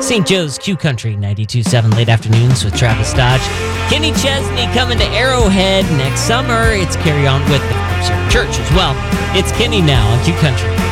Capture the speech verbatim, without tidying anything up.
Saint Joe's Q Country ninety-two point seven late afternoons with Travis Dodge. Kenny Chesney coming to Arrowhead next summer. It's Carry On with the Church as well. It's Kenny now on Q Country.